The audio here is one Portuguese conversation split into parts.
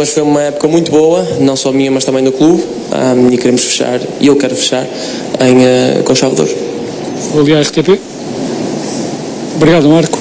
mas foi uma época muito boa, não só minha, mas também do clube, e queremos fechar, e eu quero fechar com chave de ouro. Vou ligar a RTP. Obrigado, Marco.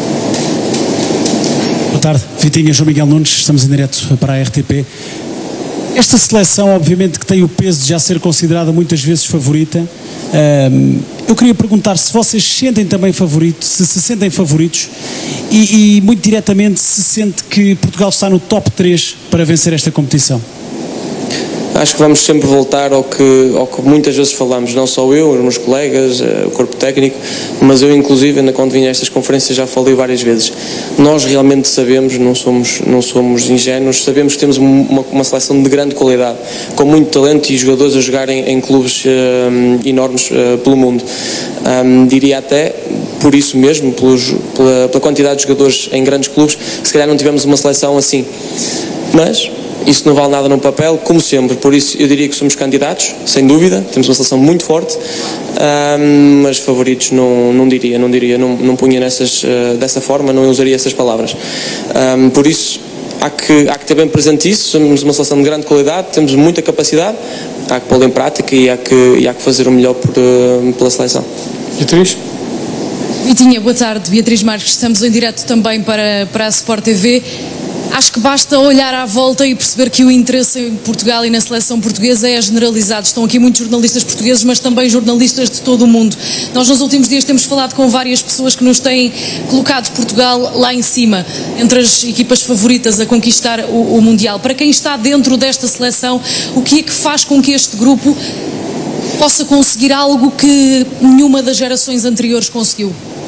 Boa tarde, Vitinha, João Miguel Nunes, estamos em direto para a RTP. Esta seleção, obviamente, que tem o peso de já ser considerada muitas vezes favorita. Eu queria perguntar se vocês sentem também favoritos, se sentem favoritos e muito diretamente, se sente que Portugal está no top 3 para vencer esta competição. Acho que vamos sempre voltar ao que muitas vezes falamos, não só eu, os meus colegas, o corpo técnico, mas eu inclusive, ainda quando vim a estas conferências, já falei várias vezes. Nós realmente sabemos, não somos ingênuos, sabemos que temos uma seleção de grande qualidade, com muito talento e jogadores a jogarem em clubes enormes pelo mundo. Diria até, por isso mesmo, pela quantidade de jogadores em grandes clubes, que se calhar não tivemos uma seleção assim. Mas isso não vale nada no papel, como sempre, por isso eu diria que somos candidatos, sem dúvida, temos uma seleção muito forte, mas favoritos não diria, não punha dessa forma, não usaria essas palavras. Por isso há que ter bem presente isso, somos uma seleção de grande qualidade, temos muita capacidade, há que pô-la em prática e há que fazer o melhor pela seleção. Beatriz? Vitinha, boa tarde, Beatriz Marques, estamos em direto também para a Sport TV. Acho que basta olhar à volta e perceber que o interesse em Portugal e na seleção portuguesa é generalizado. Estão aqui muitos jornalistas portugueses, mas também jornalistas de todo o mundo. Nós nos últimos dias temos falado com várias pessoas que nos têm colocado Portugal lá em cima, entre as equipas favoritas a conquistar o Mundial. Para quem está dentro desta seleção, o que é que faz com que este grupo possa conseguir algo que nenhuma das gerações anteriores conseguiu?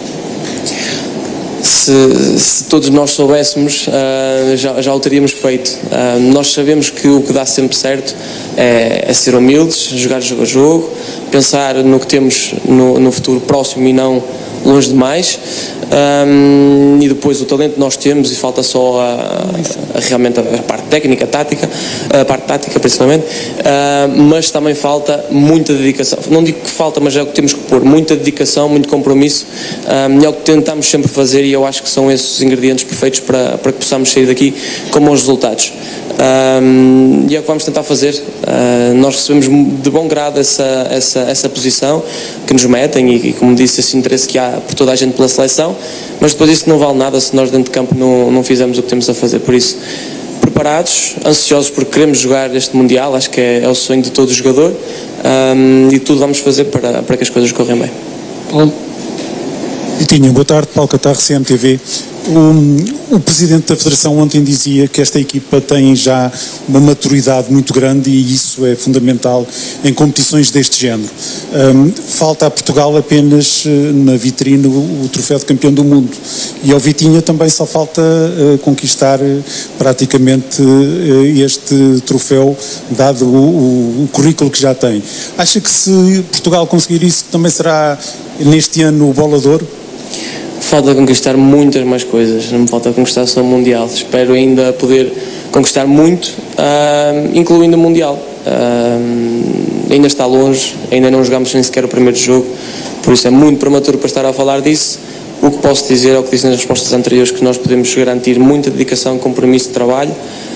Se todos nós soubéssemos, já o teríamos feito. Nós sabemos que o que dá sempre certo é ser humildes, jogar jogo a jogo, pensar no que temos no futuro próximo e não longe demais, e depois o talento nós temos e falta só realmente a parte técnica, a parte tática principalmente, mas também falta muita dedicação. Não digo que falta, mas é o que temos que pôr, muita dedicação, muito compromisso, é o que tentamos sempre fazer e eu acho que são esses os ingredientes perfeitos para que possamos sair daqui com bons resultados. E é o que vamos tentar fazer. Nós recebemos de bom grado essa posição que nos metem e como disse, esse interesse que há por toda a gente pela seleção, mas depois isso não vale nada se nós dentro de campo não fizermos o que temos a fazer. Por isso, preparados, ansiosos porque queremos jogar este Mundial, acho que é o sonho de todo jogador, e tudo vamos fazer para que as coisas correm bem. Paulo? Vitinho, boa tarde, Paulo Catarro, CMTV. O Presidente da Federação ontem dizia que esta equipa tem já uma maturidade muito grande e isso é fundamental em competições deste género. Falta a Portugal apenas na vitrine o troféu de campeão do mundo e ao Vitinha também só falta conquistar praticamente este troféu, dado o currículo que já tem. Acha que se Portugal conseguir isso também será neste ano o Bola de Ouro? Falta conquistar muitas mais coisas, não me falta conquistar só o Mundial, espero ainda poder conquistar muito, incluindo o Mundial. Ainda está longe, ainda não jogamos nem sequer o primeiro jogo, por isso é muito prematuro para estar a falar disso. O que posso dizer é o que disse nas respostas anteriores, que nós podemos garantir muita dedicação, compromisso de trabalho,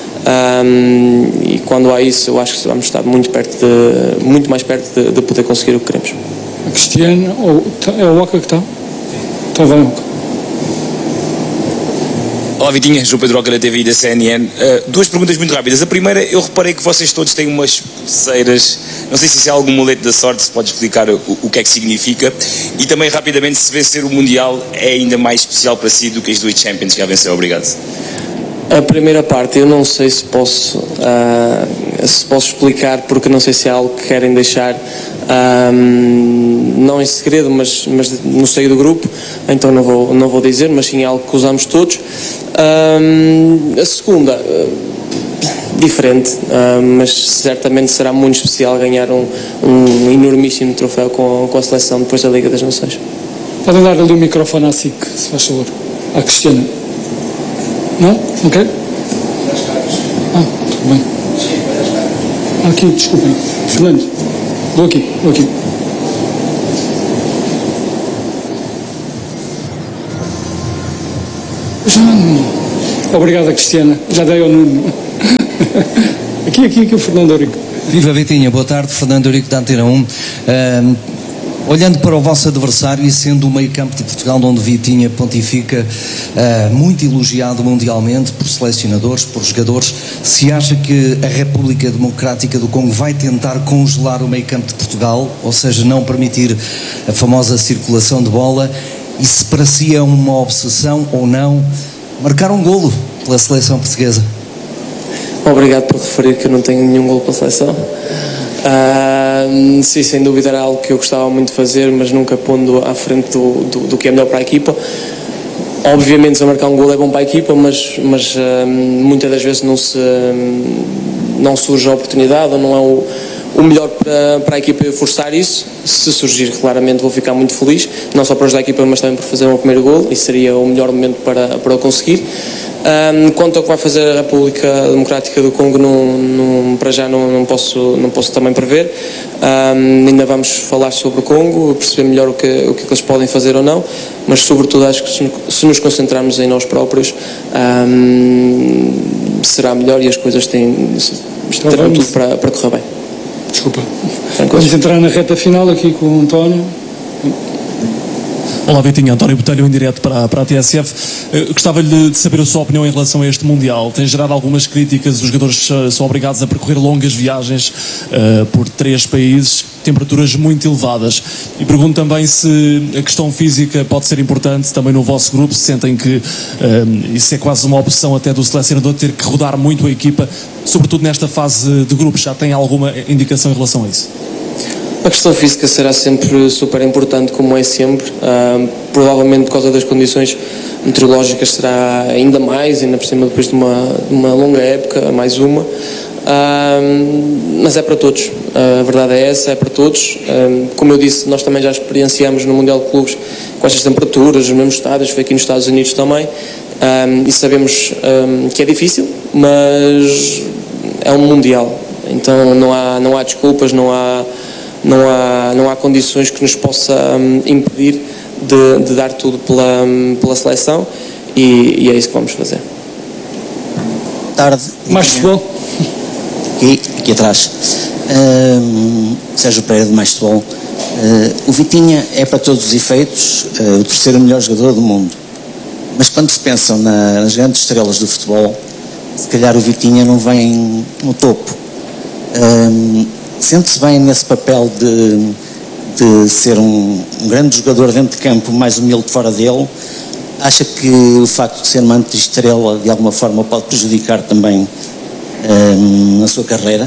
e quando há isso eu acho que vamos estar muito mais perto de poder conseguir o que queremos. A Cristiana, é o Oca que está? Está bem. Olá Vitinha, João Pedro Oca da TV e da CNN. Duas perguntas muito rápidas. A primeira, eu reparei que vocês todos têm umas pulseiras, não sei se isso é algum mulete da sorte, se pode explicar o que é que significa, e também rapidamente, se vencer o Mundial é ainda mais especial para si do que as duas Champions que já venceu. Obrigado. A primeira parte eu não sei se posso explicar, porque não sei se é algo que querem deixar não em segredo, mas no seio do grupo, então não vou dizer, mas sim é algo que usamos todos. A segunda, diferente, mas certamente será muito especial ganhar um enormíssimo troféu com a seleção depois da Liga das Nações. Podem dar ali o microfone à SIC, se faz favor. À Cristiana. Não? Não quer? Tudo bem. Aqui, desculpem. Fernando. Vou aqui. Já não. Obrigado, Cristiana. Já dei ao Nuno. Aqui o Fernando Eurico. Viva Vitinha, boa tarde, Fernando Eurico da Antena 1. Olhando para o vosso adversário e sendo o meio campo de Portugal onde Vitinha pontifica, muito elogiado mundialmente por selecionadores, por jogadores, se acha que a República Democrática do Congo vai tentar congelar o meio campo de Portugal, ou seja, não permitir a famosa circulação de bola, e se para si é uma obsessão ou não marcar um golo pela seleção portuguesa? Obrigado por referir que eu não tenho nenhum golo pela seleção. Sim, sem dúvida era algo que eu gostava muito de fazer, mas nunca pondo à frente do que é melhor para a equipa. Obviamente, se eu marcar um golo é bom para a equipa, mas muitas das vezes não surge a oportunidade, ou não é o melhor para a equipa forçar isso. Se surgir, claramente vou ficar muito feliz, não só para ajudar a equipa, mas também por fazer o meu primeiro golo, e seria o melhor momento para o conseguir. Quanto ao que vai fazer a República Democrática do Congo, para já não posso também prever. Ainda vamos falar sobre o Congo, perceber melhor o que eles podem fazer ou não, mas sobretudo acho que se nos concentrarmos em nós próprios, será melhor, e as coisas terão tudo para correr bem. Desculpa. Vamos entrar na reta final aqui com o António. Olá Vitinho, António Botelho em direto para a TSF. Gostava-lhe de saber a sua opinião em relação a este Mundial. Tem gerado algumas críticas, os jogadores são obrigados a percorrer longas viagens por 3 países, temperaturas muito elevadas. E pergunto também se a questão física pode ser importante também no vosso grupo, se sentem que isso é quase uma opção até do selecionador ter que rodar muito a equipa, sobretudo nesta fase de grupos. Já tem alguma indicação em relação a isso? A questão física será sempre super importante, como é sempre. Provavelmente por causa das condições meteorológicas será ainda mais, ainda por cima depois de uma longa época, mais uma. Mas é para todos, a verdade é essa, é para todos. Como eu disse, nós também já experienciamos no Mundial de Clubes com estas temperaturas, nos mesmos estádios, foi aqui nos Estados Unidos também, e sabemos que é difícil, mas é um Mundial, então não há desculpas, não há condições que nos possa impedir de dar tudo pela seleção, e é isso que vamos fazer. Boa tarde. Mais futebol? Aqui atrás. Sérgio Pereira de Mais Futebol. O Vitinha é para todos os efeitos o terceiro melhor jogador do mundo. Mas quando se pensam nas grandes estrelas do futebol, se calhar o Vitinha não vem no topo. Sente-se bem nesse papel de ser um grande jogador dentro de campo, mais humilde fora dele? Acha que o facto de ser uma anti-estrela de alguma forma pode prejudicar também na sua carreira?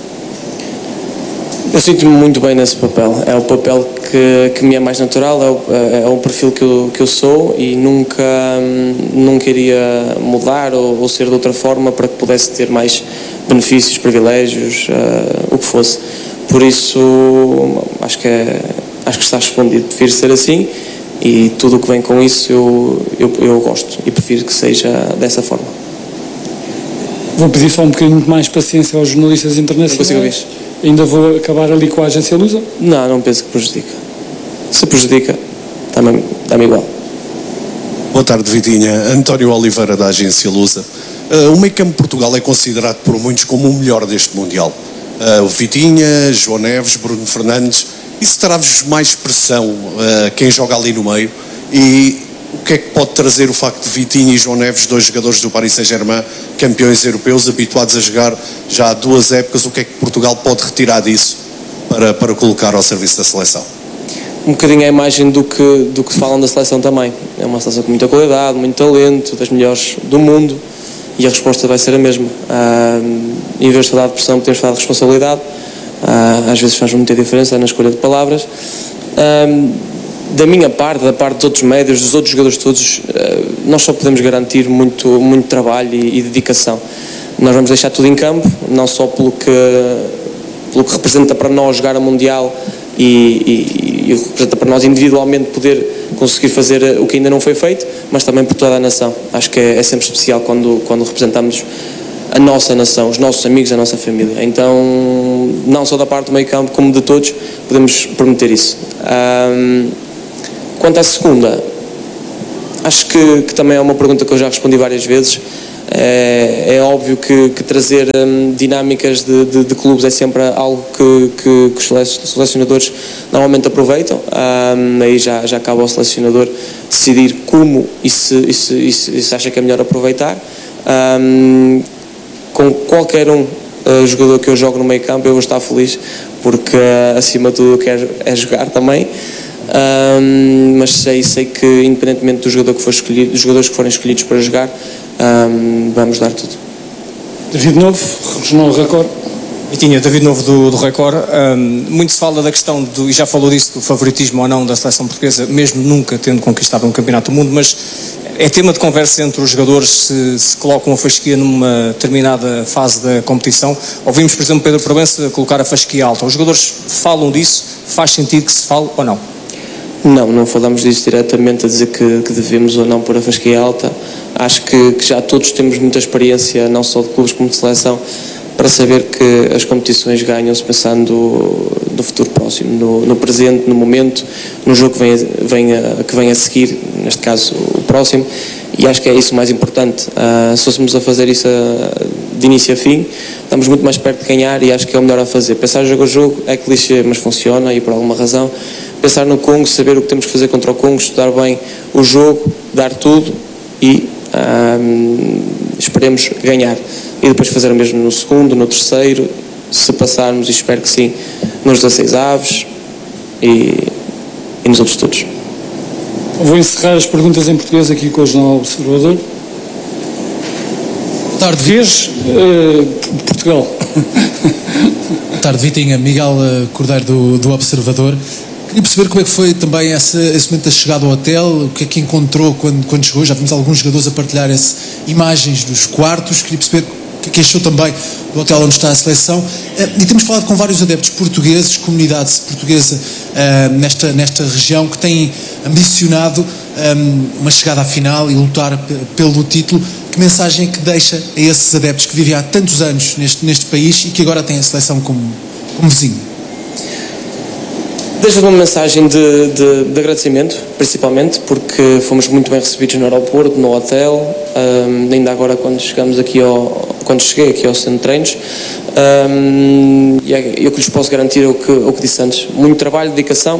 Eu sinto-me muito bem nesse papel. É o papel que me é mais natural, é o perfil que eu sou, e nunca iria mudar ou ser de outra forma para que pudesse ter mais benefícios, privilégios, o que fosse. Por isso, acho que está respondido. Prefiro ser assim, e tudo o que vem com isso eu gosto, e prefiro que seja dessa forma. Vou pedir só um bocadinho de mais paciência aos jornalistas internacionais. Não consigo ouvir. Ainda vou acabar ali com a agência Lusa? Não penso que prejudica. Se prejudica, dá-me igual. Boa tarde, Vitinha. António Oliveira, da agência Lusa. O meio campo de Portugal é considerado por muitos como o melhor deste Mundial. O Vitinha, João Neves, Bruno Fernandes. Isso traz mais pressão a quem joga ali no meio? E o que é que pode trazer o facto de Vitinha e João Neves, 2 jogadores do Paris Saint-Germain, campeões europeus, habituados a jogar já há 2 épocas, o que é que Portugal pode retirar disso para colocar ao serviço da seleção? Um bocadinho a imagem do que falam da seleção também. É uma seleção com muita qualidade, muito talento, das melhores do mundo, e a resposta vai ser a mesma. Em vez de falar de pressão, temos de falar de responsabilidade. Às vezes faz muita diferença na escolha de palavras. Da minha parte, da parte dos outros médios, dos outros jogadores todos, nós só podemos garantir muito trabalho e dedicação. Nós vamos deixar tudo em campo, não só pelo que representa para nós jogar a Mundial e representa para nós individualmente poder conseguir fazer o que ainda não foi feito, mas também por toda a nação. Acho que é sempre especial quando representamos a nossa nação, os nossos amigos, a nossa família. Então, não só da parte do meio campo, como de todos, podemos prometer isso. Quanto à segunda, acho que também é uma pergunta que eu já respondi várias vezes. É óbvio que trazer dinâmicas de clubes é sempre algo que os selecionadores normalmente aproveitam. Aí já cabe ao selecionador decidir como e se acha que é melhor aproveitar. Com qualquer jogador que eu jogo no meio campo eu vou estar feliz, porque acima de tudo eu quero jogar também. Mas sei que independentemente do jogador que for escolhido, dos jogadores que forem escolhidos para jogar, vamos dar tudo. David Novo, Regional Record. Vitinha, David Novo do Record. Muito se fala da questão, e já falou disso, do favoritismo ou não da seleção portuguesa, mesmo nunca tendo conquistado um campeonato do mundo, mas é tema de conversa entre os jogadores se colocam a fasquia numa determinada fase da competição. Ouvimos, por exemplo, Pedro Proença colocar a fasquia alta. Os jogadores falam disso? Faz sentido que se fale ou não? Não falamos disso diretamente a dizer que devemos ou não pôr a fasquia alta. Acho que já todos temos muita experiência, não só de clubes como de seleção, para saber que as competições ganham-se pensando no futuro próximo, no presente, no momento, no jogo que vem a seguir, neste caso o próximo, e acho que é isso o mais importante. Se fôssemos a fazer isso de início a fim, estamos muito mais perto de ganhar, e acho que é o melhor a fazer. Pensar jogo a jogo é clichê, mas funciona, e por alguma razão. Pensar no Congo, saber o que temos que fazer contra o Congo, estudar bem o jogo, dar tudo e esperemos ganhar. E depois fazer o mesmo no segundo, no terceiro, se passarmos, e espero que sim, nos 16 aves e nos outros todos. Vou encerrar as perguntas em português aqui com o Jornal Observador. Boa tarde. Vês Portugal. Boa tarde, Vitinha. Miguel Cordeiro do Observador. Queria perceber como é que foi também esse momento da chegada ao hotel, o que é que encontrou quando chegou. Já vimos alguns jogadores a partilhar imagens dos quartos. Queria perceber o que achou também do hotel onde está a seleção. E temos falado com vários adeptos portugueses, comunidade portuguesa nesta região, que têm ambicionado uma chegada à final e lutar pelo título. Que mensagem é que deixa a esses adeptos que vivem há tantos anos neste país e que agora têm a seleção como vizinho? Deixo uma mensagem de agradecimento, principalmente, porque fomos muito bem recebidos no aeroporto, no hotel, ainda agora quando cheguei aqui ao centro de treinos, e eu que lhes posso garantir o que disse antes: muito trabalho, dedicação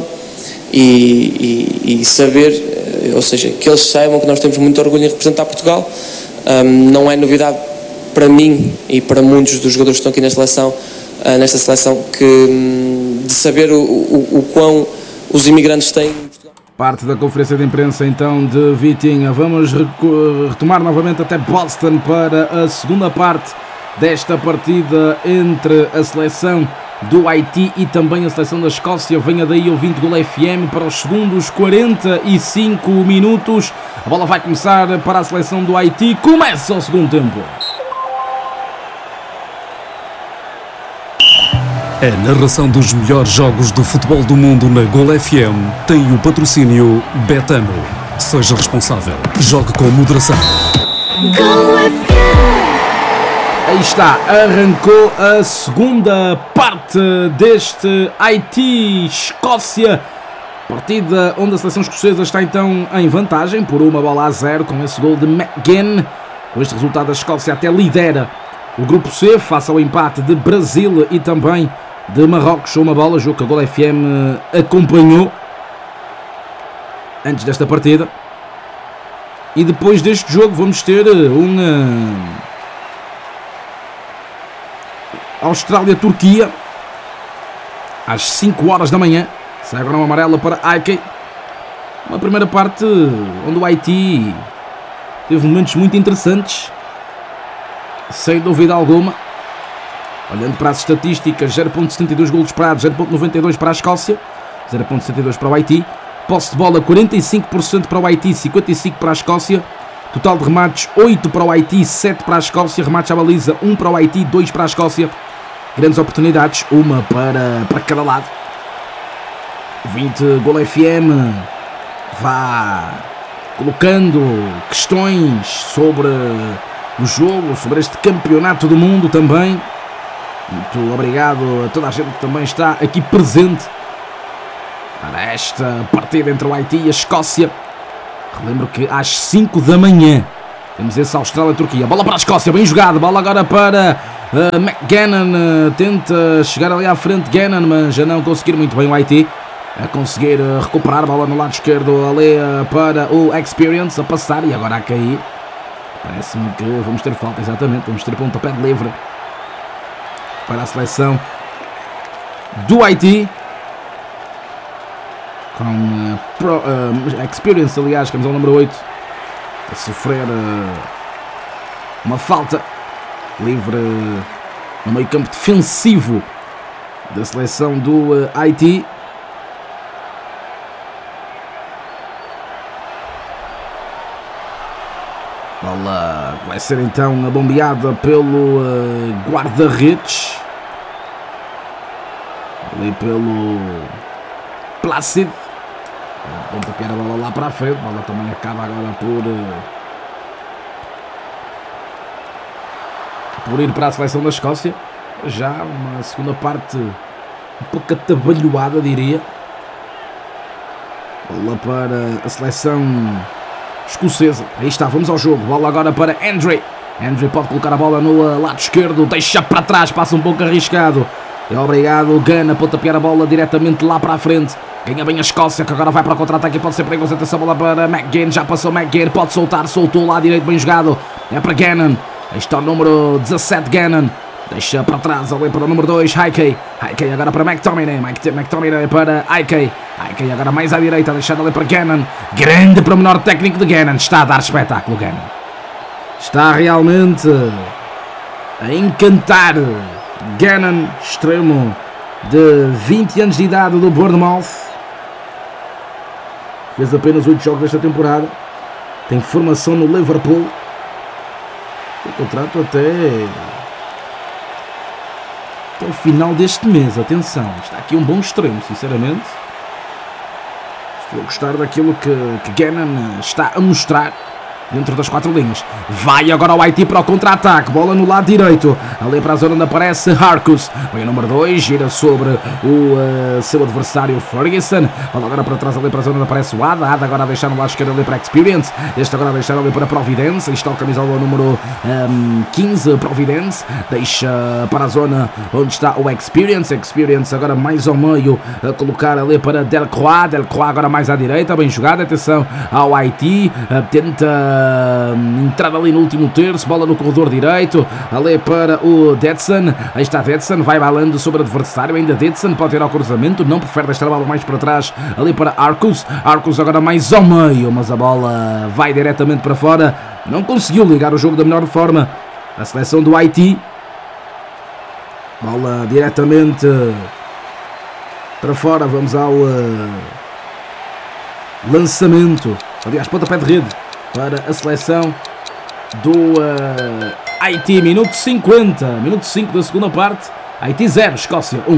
e saber, ou seja, que eles saibam que nós temos muito orgulho em representar Portugal. Não é novidade para mim e para muitos dos jogadores que estão aqui nesta seleção, de saber o quão os imigrantes têm. Parte da conferência de imprensa então de Vitinha. Vamos retomar novamente até Boston para a segunda parte desta partida entre a seleção do Haiti e também a seleção da Escócia. Venha daí o 20 Gol FM para os segundos 45 minutos. A bola vai começar para a seleção do Haiti. Começa o segundo tempo. A narração dos melhores jogos do futebol do mundo na Gol FM tem o patrocínio Betano. Seja responsável. Jogue com moderação. Aí está, arrancou a segunda parte deste Haiti-Escócia. Partida onde a seleção escocesa está então em vantagem por 1-0 com esse gol de McGinn. Com este resultado a Escócia até lidera o grupo C, face ao empate de Brasil e também de Marrocos, 1-1, jogo que a Gol FM acompanhou antes desta partida. E depois deste jogo vamos ter Austrália-Turquia às 5 horas da manhã. Sai agora uma amarela para Ike. Uma primeira parte onde o Haiti teve momentos muito interessantes, sem dúvida alguma. Olhando para as estatísticas, 0.72 golos esperados, 0.92 para a Escócia, 0.72 para o Haiti. Posse de bola 45% para o Haiti, 55% para a Escócia. Total de remates 8 para o Haiti, 7 para a Escócia. Remates à baliza 1 para o Haiti, 2 para a Escócia. Grandes oportunidades, uma para cada lado. 20 Gol FM vá colocando questões sobre o jogo, sobre este campeonato do mundo também. Muito obrigado a toda a gente que também está aqui presente para esta partida entre o Haiti e a Escócia. Relembro que às 5 da manhã Temos esse Austrália-Turquia. Bola para a Escócia, bem jogado. Bola agora para McGannon. Tenta chegar ali à frente Gannon, mas já não conseguir muito bem o Haiti. A conseguir recuperar. Bola no lado esquerdo ali para o Experience a passar e agora a cair. Parece-me que vamos ter falta, exatamente. Vamos ter pontapé de livre para a seleção do Haiti. Com Experience, aliás, camisão número 8, a sofrer uma falta livre no meio campo defensivo da seleção do Haiti. Bola vai ser então bombeada pelo guarda-redes, ali pelo Placid. Vamos tapear a bola lá para a frente. A bola também acaba agora por ir para a seleção da Escócia. Já uma segunda parte um pouco atabalhoada, diria. Bola para a seleção escocesa. Aí está, vamos ao jogo. Bola agora para Andre. Andre pode colocar a bola no lado esquerdo, deixa para trás, passa um pouco arriscado. É obrigado, Gana a pontapear a bola diretamente lá para a frente. Ganha bem a Escócia, que agora vai para o contra-ataque e pode ser perigoso. Atenção, bola para McGinn, já passou McGinn, pode soltar, soltou lá direito, bem jogado. É para Gannon, aí está o número 17, Gannon. Deixa para trás, ali para o número 2, Haikey. Haikey agora para McTominay, McTominay para Haikey. Haikey agora mais à direita, deixando ali para Gannon. Grande para o menor técnico de Gannon, está a dar espetáculo, Gannon. Está realmente a encantar. Gannon, extremo de 20 anos de idade do Bournemouth. Fez apenas 8 jogos desta temporada. Tem formação no Liverpool. Tem contrato até o final deste mês. Atenção, está aqui um bom extremo, sinceramente. Estou a gostar daquilo que Gannon está a mostrar dentro das 4 linhas. Vai agora o Haiti para o contra-ataque. Bola no lado direito. Ali para a zona onde aparece Harkus. Vem o número 2. Gira sobre o seu adversário Ferguson. Bola agora para trás ali para a zona onde aparece o Ada. Ada agora a deixar no lado esquerdo ali para Experience. Este agora a deixar ali para Providence. Aí está o camisola número 15. Providence. Deixa para a zona onde está o Experience. Experience agora mais ao meio. A colocar ali para Delcroix. Delcroix agora mais à direita. Bem jogado. Atenção ao Haiti. Tenta entrar ali no último terço, bola no corredor direito, ali para o Detson. Aí está Detson, vai balando sobre o adversário, ainda Detson pode ir ao cruzamento, não prefere deixar a bola mais para trás, ali para Arcus. Arcus agora mais ao meio, mas a bola vai diretamente para fora, não conseguiu ligar o jogo da melhor forma a seleção do Haiti. Bola diretamente para fora, vamos ao lançamento, aliás, pontapé de rede para a seleção do Haiti. Minuto 50, minuto 5 da segunda parte. Haiti 0, Escócia 1.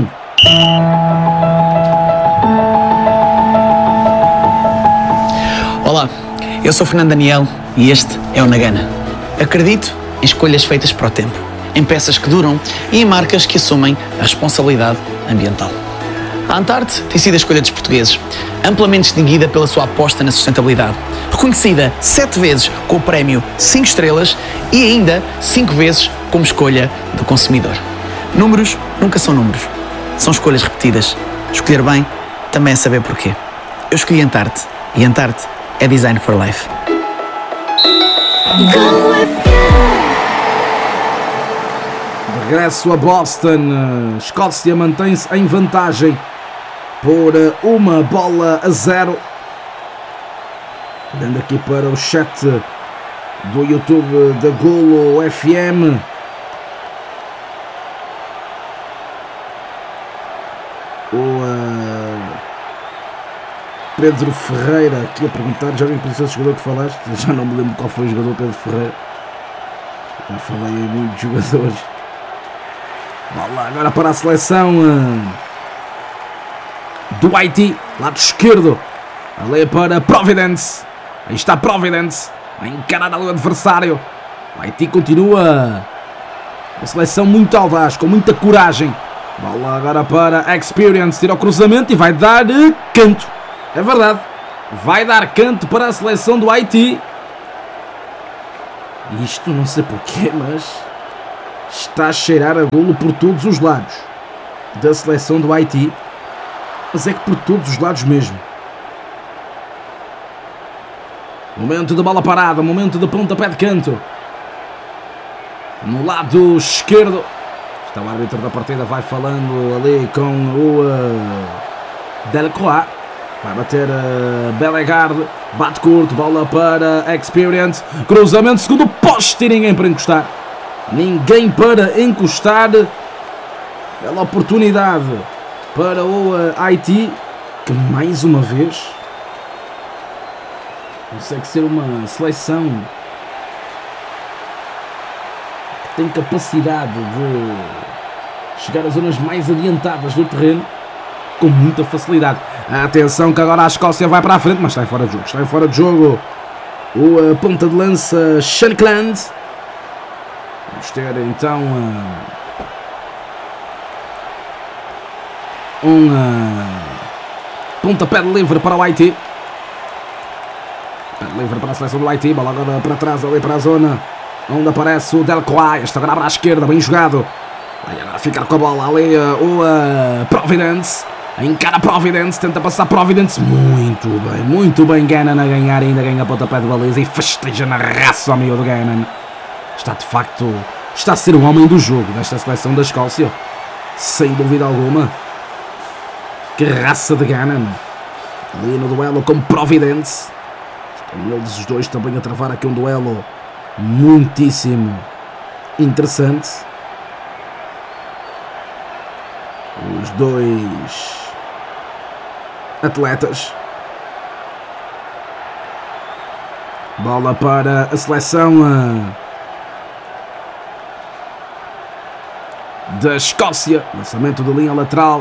Olá, eu sou Fernando Daniel e este é o Nagana. Acredito em escolhas feitas para o tempo, em peças que duram e em marcas que assumem a responsabilidade ambiental. A Antarte tem sido a escolha dos portugueses, amplamente distinguida pela sua aposta na sustentabilidade, reconhecida 7 vezes com o prémio 5 estrelas e ainda 5 vezes como escolha do consumidor. Números nunca são números, são escolhas repetidas. Escolher bem também é saber porquê. Eu escolhi Antarte e Antarte é Design for Life. Regresso a Boston, Escócia mantém-se em vantagem por 1-0. Dando aqui para o chat do YouTube da Golo FM. O Pedro Ferreira aqui a perguntar, já vim conhecer o jogador que falaste, já não me lembro qual foi o jogador, Pedro Ferreira. Já falei em muitos jogadores. Bola agora para a seleção do Haiti, lado esquerdo, ali para Providence. Aí está Providence a encarar ali o adversário. O Haiti continua a seleção muito audaz, com muita coragem. Bola agora para Experience, tira o cruzamento e vai dar canto. É verdade, vai dar canto para a seleção do Haiti. Isto não sei porquê, mas está a cheirar a golo por todos os lados da seleção do Haiti. Mas é que por todos os lados mesmo. Momento de bola parada, momento de pontapé de canto. No lado esquerdo. Está o árbitro da partida, vai falando ali com o Delacroix. Vai bater Bellegarde. Bate curto, bola para Experience. Cruzamento, segundo poste e ninguém para encostar. Ninguém para encostar. Bela oportunidade para o Haiti, que mais uma vez consegue ser uma seleção que tem capacidade de chegar às zonas mais adiantadas do terreno com muita facilidade. Atenção que agora a Escócia vai para a frente, mas está em fora de jogo. Está em fora de jogo o ponta de lança Shankland. Vamos ter então pontapé de livre para o Haiti. Pé de livre para a seleção do Haiti. Bola agora para trás, ali para a zona onde aparece o Delacroix. Este agora para a esquerda, bem jogado. Vai agora ficar com a bola ali o Providence. Encara Providence, tenta passar Providence. Muito bem Gannon a ganhar. Ainda ganha pontapé de baliza e festeja na raça ao meio do Gannon. Está de facto, está a ser o homem do jogo desta seleção da Escócia, sem dúvida alguma. Que raça de Gannon. Ali no duelo com Providence. Estão eles os dois também a travar aqui um duelo muitíssimo interessante. Os dois atletas. Bola para a seleção da Escócia. Lançamento de linha lateral.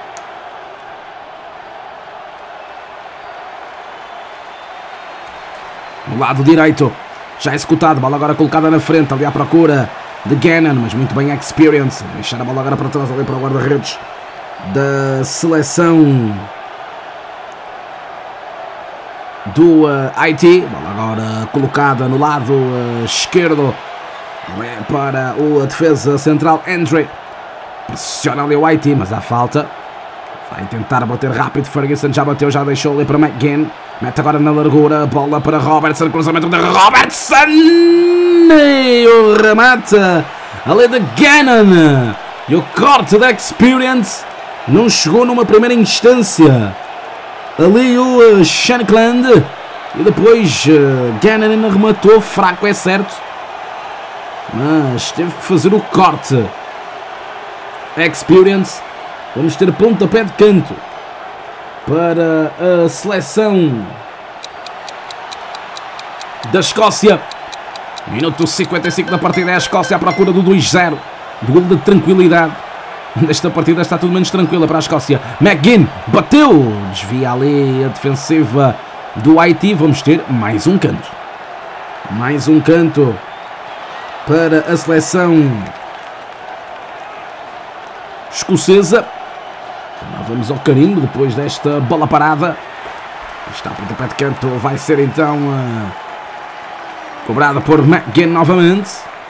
No lado direito, já executado, bola agora colocada na frente, ali à procura de Gannon, mas muito bem Experience. Deixar a bola agora para trás, ali para o guarda-redes da seleção do Haiti. Bola agora colocada no lado esquerdo, para a defesa central Andre. Pressiona ali o Haiti, mas há falta. Vai tentar bater rápido, Ferguson já bateu, já deixou ali para McGinn. Mete agora na largura, bola para Robertson, cruzamento de Robertson e o remate ali de Gannon. E o corte da Experience não chegou numa primeira instância. Ali o Shankland e depois Gannon ainda rematou, fraco é certo, mas teve que fazer o corte. Experience. Vamos ter pontapé de canto para a seleção da Escócia. Minuto 55 da partida. É a Escócia à procura do 2-0. Do golo de tranquilidade. Nesta partida está tudo menos tranquila para a Escócia. McGinn bateu. Desvia ali a defensiva do Haiti. Vamos ter mais um canto. Mais um canto para a seleção escocesa. Lá vamos ao carinho depois desta bola parada. Está a pontapé de canto, vai ser então cobrada por McGinn novamente.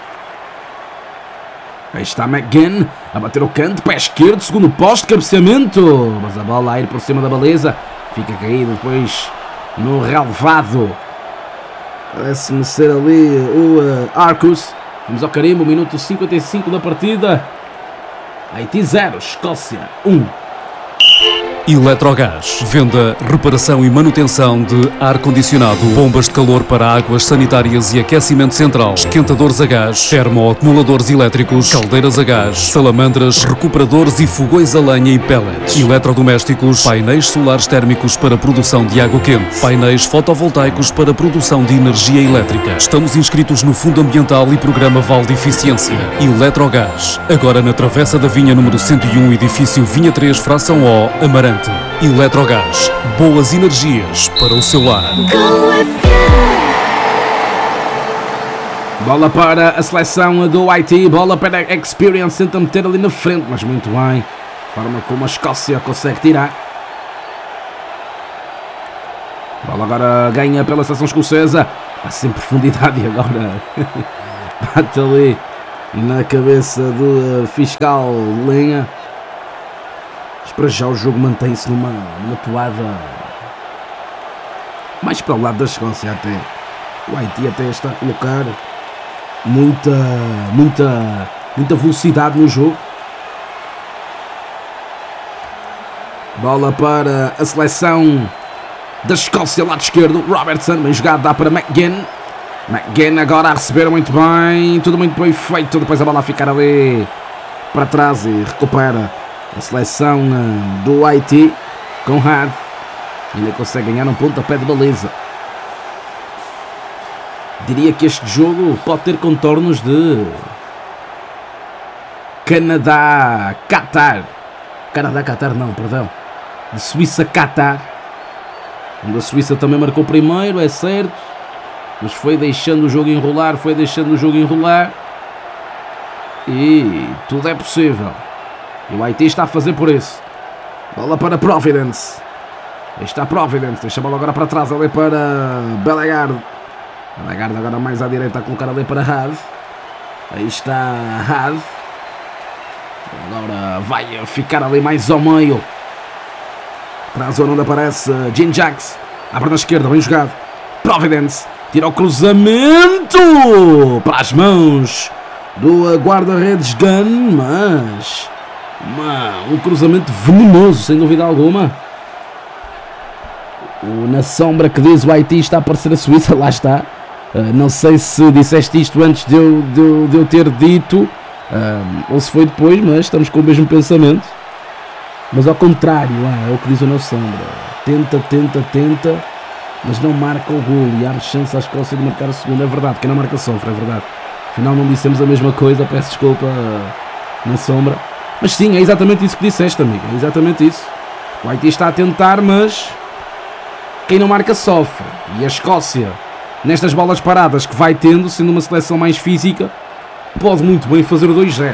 Aí está McGinn a bater o canto, pé esquerdo, segundo poste, cabeceamento. Mas a bola a ir por cima da baliza, fica caída depois no relevado. Parece-me ser ali o Arcus. Vamos ao carimbo, minuto 55 da partida. Haiti 0, Escócia 1. Eletrogás. Venda, reparação e manutenção de ar-condicionado, bombas de calor para águas sanitárias e aquecimento central, esquentadores a gás, termoacumuladores elétricos, caldeiras a gás, salamandras, recuperadores e fogões a lenha e pellets, eletrodomésticos, painéis solares térmicos para produção de água quente, painéis fotovoltaicos para produção de energia elétrica. Estamos inscritos no Fundo Ambiental e Programa Val de Eficiência. Eletrogás. Agora na Travessa da Vinha número 101, edifício Vinha 3, fração O, Amarante. Eletrogás, boas energias para o seu lar. Bola para a seleção do Haiti, bola para a Experience, tenta meter ali na frente, mas muito bem, forma como a Escócia consegue tirar. Bola agora ganha pela seleção escocesa, Passa em profundidade e agora bate ali na cabeça do fiscal Lenha. Mas para já o jogo mantém-se numa toada mais para o lado da Escócia até. O Haiti até está a colocar muita velocidade no jogo. Bola para a seleção da Escócia, lado esquerdo. Robertson, bem jogado, dá para McGinn. McGinn agora a receber muito bem. Tudo muito bem feito. Depois a bola a ficar ali para trás e recupera a seleção do Haiti. Conrad ainda consegue ganhar um pontapé de baliza. Diria que este jogo pode ter contornos de Canadá-Qatar. Canadá-Qatar não, perdão. De Suíça-Qatar. Onde a Suíça também marcou primeiro, é certo. Mas foi deixando o jogo enrolar, E tudo é possível. E o Haiti está a fazer por isso. Bola para Providence. Aí está Providence, deixa a bola agora para trás, ali para Bellegarde. Bellegarde agora mais à direita a colocar ali para Had. Aí está Had. Agora vai ficar ali mais ao meio. Para a zona onde aparece Gene Jacks. Abre na esquerda, bem jogado. Providence tira o cruzamento para as mãos do guarda-redes Gunn. Mas um cruzamento venenoso, sem dúvida alguma. Na sombra que diz o Haiti está a aparecer a Suíça, lá está. Não sei se disseste isto antes de eu ter dito, ou se foi depois, mas estamos com o mesmo pensamento. Mas ao contrário, é o que diz o na sombra. Tenta, mas não marca o golo e abre chance à Escócia de marcar o segundo. É verdade, quem não marca sofre, é verdade. Afinal não dissemos a mesma coisa, peço desculpa na sombra. Mas sim, é exatamente isso que disseste, amigo, é exatamente isso. O Haiti está a tentar, mas quem não marca sofre. E a Escócia, nestas bolas paradas que vai tendo, sendo uma seleção mais física, pode muito bem fazer o 2-0.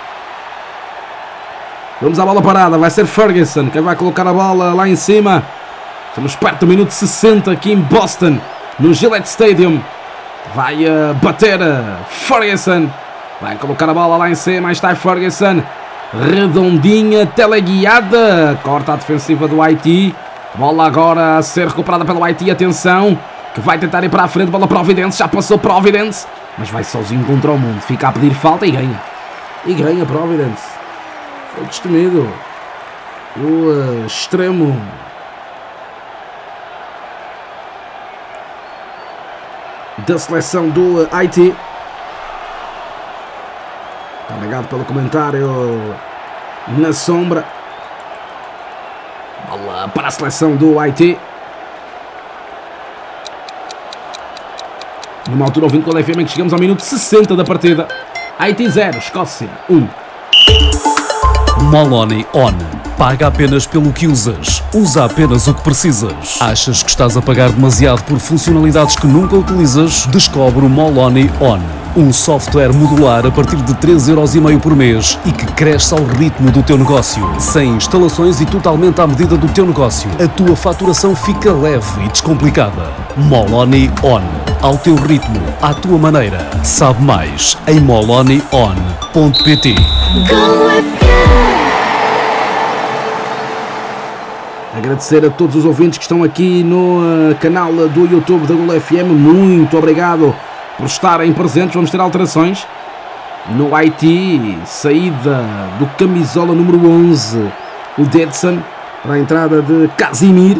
Vamos à bola parada, vai ser Ferguson quem vai colocar a bola lá em cima. Estamos perto do minuto 60 aqui em Boston, no Gillette Stadium. Vai bater Ferguson, vai colocar a bola lá em cima. Aí está Ferguson, redondinha, teleguiada, corta a defensiva do Haiti. Bola agora a ser recuperada pelo Haiti, atenção, que vai tentar ir para a frente. Bola Providence, já passou Providence, mas vai sozinho contra o mundo, fica a pedir falta e ganha. E ganha Providence. Foi destemido o extremo da seleção do Haiti. Obrigado pelo comentário na sombra. Bola para a seleção do Haiti. Numa altura ouvindo com o FM que chegamos ao minuto 60 da partida. Haiti 0, Escócia 1. Moloney On. Paga apenas pelo que usas. Usa apenas o que precisas. Achas que estás a pagar demasiado por funcionalidades que nunca utilizas? Descobre o Moloney On. Um software modular a partir de 3,5€ por mês e que cresce ao ritmo do teu negócio. Sem instalações e totalmente à medida do teu negócio. A tua faturação fica leve e descomplicada. Moloney On. Ao teu ritmo, à tua maneira. Sabe mais em moloneyOn.pt. Agradecer a todos os ouvintes que estão aqui no canal do YouTube da Gol FM. Muito obrigado por estarem presentes. Vamos ter alterações no Haiti. Saída do camisola número 11, o Dedson, para a entrada de Casimir.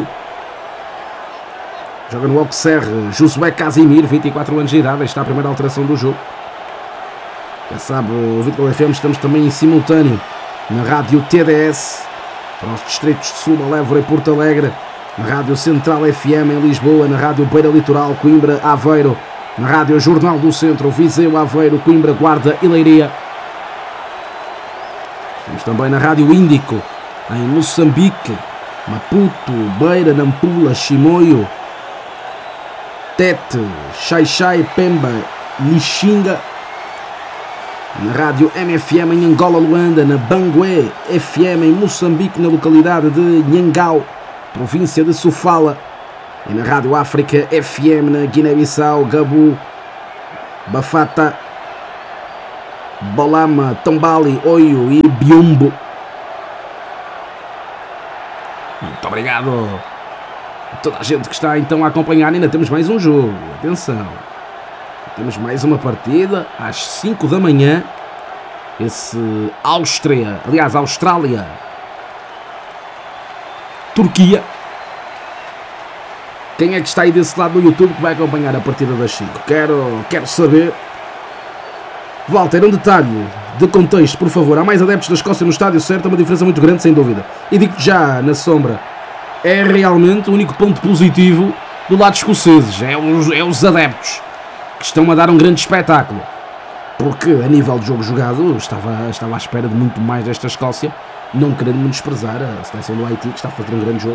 Joga no Auxerre Josué Casimir, 24 anos de idade. Está a primeira alteração do jogo. Já sabe, o Gol FM, estamos também em simultâneo na rádio TDS para os distritos de Sul, Évora e Porto Alegre, na rádio Central FM em Lisboa, na rádio Beira Litoral, Coimbra, Aveiro, na rádio Jornal do Centro, Viseu, Aveiro, Coimbra, Guarda e Leiria. Estamos também na rádio Índico em Moçambique, Maputo, Beira, Nampula, Chimoio, Tete, Xai-Xai, Pemba, Lixinga. Na rádio MFM em Angola, Luanda, na Bangué FM em Moçambique, na localidade de Nhangau, província de Sofala. e na Rádio África FM na Guiné-Bissau, Gabu, Bafata, Bolama, Tombali, Oio e Biumbo. Muito obrigado a toda a gente que está então a acompanhar. Ainda temos mais um jogo, atenção, temos mais uma partida às 5 da manhã. Esse Austrália, Turquia. Quem é que está aí desse lado do YouTube que vai acompanhar a partida das 5? Quero saber. Walter, um detalhe de contexto, por favor. Há mais adeptos da Escócia no estádio, certo? É uma diferença muito grande, sem dúvida. E digo-te já, na sombra, é realmente o único ponto positivo do lado escoceses. É os adeptos que estão a dar um grande espetáculo. Porque a nível de jogo jogado estava à espera de muito mais desta Escócia, não querendo menosprezar a seleção do Haiti, que está a fazer um grande jogo.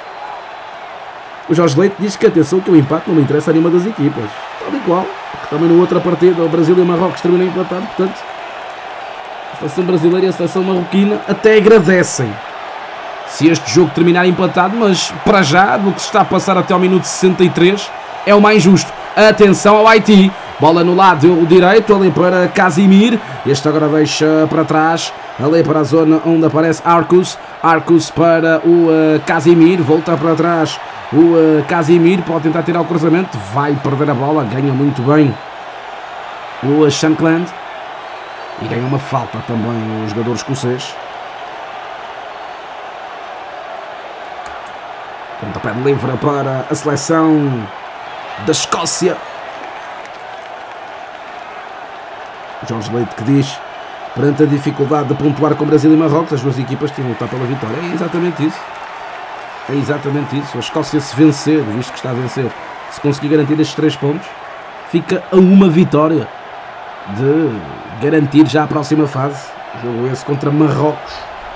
O Jorge Leite diz que atenção, que o empate não me interessa a nenhuma das equipas. Tal e qual, porque também na outra partida o Brasil e o Marrocos terminam empatados, portanto a seleção brasileira e a seleção marroquina até agradecem se este jogo terminar empatado, mas para já, do que se está a passar até ao minuto 63, é o mais justo. Atenção ao Haiti. Bola no lado direito, ali para Casimir. Este agora deixa para trás, ali para a zona onde aparece Arcus. Arcus para o Casimir, volta para trás. O Casimir pode tentar tirar o cruzamento, vai perder a bola, ganha muito bem o Shankland. E ganha uma falta também o jogador escocês. Pontapé de livre para a seleção da Escócia. Jorge Leite que diz, perante a dificuldade de pontuar com Brasil e Marrocos, as duas equipas tinham lutar pela vitória. É exatamente isso. É exatamente isso. A Escócia, se vencer, visto que está a vencer, se conseguir garantir estes 3 pontos, fica a uma vitória de garantir já a próxima fase. Jogo esse contra Marrocos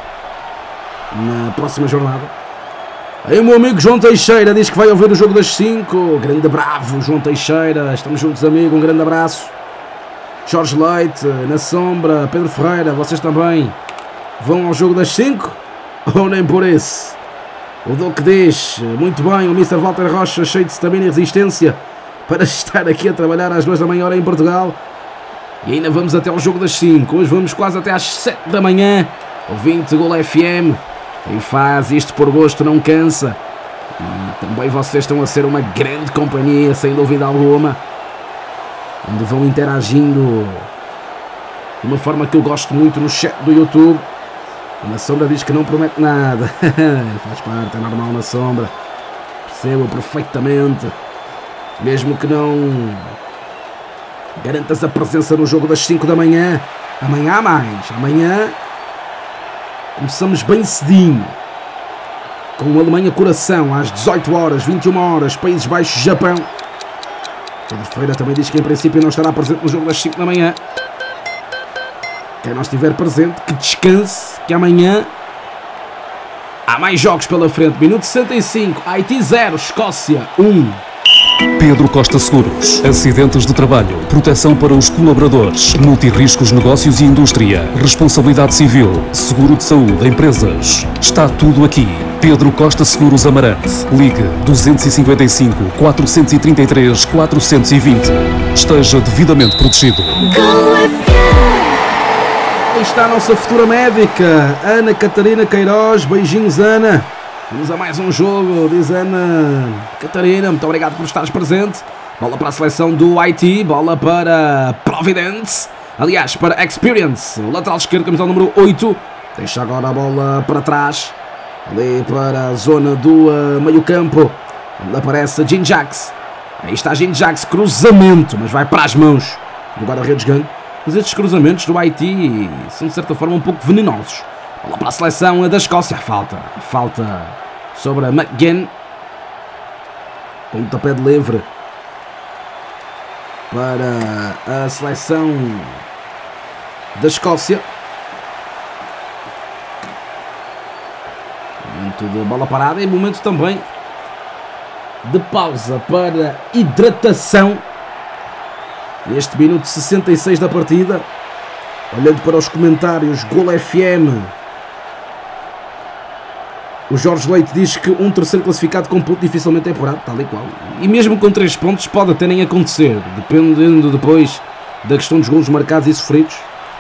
na próxima jornada. Aí o meu amigo João Teixeira diz que vai ouvir o jogo das 5. Grande bravo, João Teixeira. Estamos juntos, amigo. Um grande abraço. Jorge Leite, na sombra. Pedro Ferreira, vocês também vão ao jogo das 5? Ou nem por isso? O Duque diz, muito bem, o Mr. Walter Rocha, cheio de stamina e resistência para estar aqui a trabalhar às 2 da manhã hora em Portugal. E ainda vamos até ao jogo das 5. Hoje vamos quase até às 7 da manhã. Ouvinte Gol FM. Quem faz isto por gosto não cansa. E também vocês estão a ser uma grande companhia, sem dúvida alguma, onde vão interagindo de uma forma que eu gosto muito no chat do YouTube. Na sombra diz que não promete nada. Faz parte, é normal na sombra. Percebo perfeitamente. Mesmo que não garantas a presença no jogo das 5 da manhã, amanhã há mais. Amanhã começamos bem cedinho, com o Alemanha Coração às 18 horas, 21 horas, Países Baixos, Japão. Pedro Ferreira também diz que em princípio não estará presente no jogo das 5 da manhã. Quem não estiver presente, que descanse, que amanhã há mais jogos pela frente. Minuto 65, Haiti 0, Escócia 1. Pedro Costa Seguros. Acidentes de trabalho, proteção para os colaboradores, multirriscos, negócios e indústria, responsabilidade civil, seguro de saúde, empresas. Está tudo aqui. Pedro Costa Seguros Amarante. Ligue 255 433 420. Esteja devidamente protegido. Aí está a nossa futura médica, Ana Catarina Queiroz. Beijinhos, Ana. Vamos a mais um jogo, diz Ana Catarina. Muito obrigado por estares presente. Bola para a seleção do Haiti. Bola para Providence. Aliás, para Experience. O lateral esquerdo, camiseta número 8. Deixa agora a bola para trás. Ali para a zona do meio campo, onde aparece Jean Jacques. Aí está Jean Jacques, cruzamento, mas vai para as mãos do guarda-redes Gang. Mas estes cruzamentos do Haiti são de certa forma um pouco venenosos. Bola para a seleção da Escócia. Falta sobre a McGinn. Pontapé de livre para a seleção da Escócia. Momento de bola parada e momento também de pausa para hidratação. Neste minuto 66 da partida, olhando para os comentários, Gol FM O Jorge Leite diz que um terceiro classificado com ponto dificilmente é apurado, tal e qual. E mesmo com 3 pontos pode até nem acontecer, dependendo depois da questão dos golos marcados e sofridos.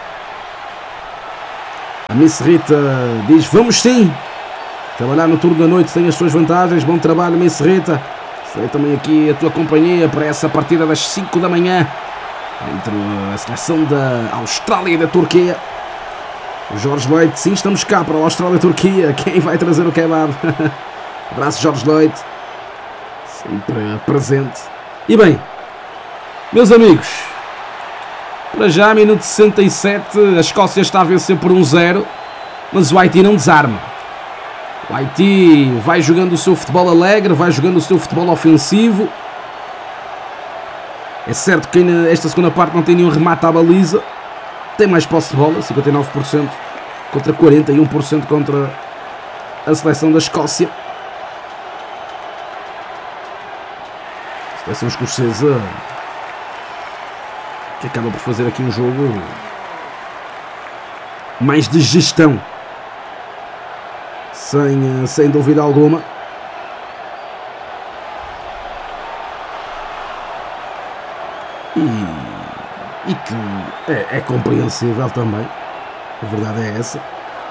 A Miss Rita diz, vamos sim! Trabalhar no turno da noite tem as suas vantagens, bom trabalho Miss Rita. Serei também aqui a tua companhia para essa partida das 5 da manhã entre a seleção da Austrália e da Turquia. O Jorge Leite, sim, estamos cá para a Austrália e a Turquia. Quem vai trazer o kebab? Abraço Jorge Leite, sempre presente. E bem, meus amigos, para já, minuto 67, a Escócia está a vencer por 1-0, mas o Haiti não desarma. O Haiti vai jogando o seu futebol alegre, vai jogando o seu futebol ofensivo. É certo que esta segunda parte não tem nenhum remate à baliza. Tem mais posse de bola, 59% contra 41% contra a seleção da Escócia. A seleção escocesa que acaba por fazer aqui um jogo mais de gestão, sem dúvida alguma. E que é compreensível também, a verdade é essa.